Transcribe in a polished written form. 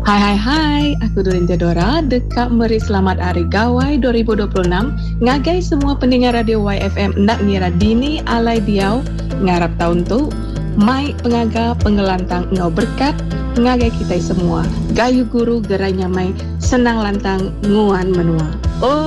Hai hai hai, aku Durin Theodora, dekak meri selamat hari Gawai 2026. Ngagai semua pendengar radio YFM nak ngira dini alai diau, ngarap tahun tu, mai pengaga pengelantang ngau berkat, ngagai kita semua, gayu guru gerainya mai senang lantang nguan menua. Oh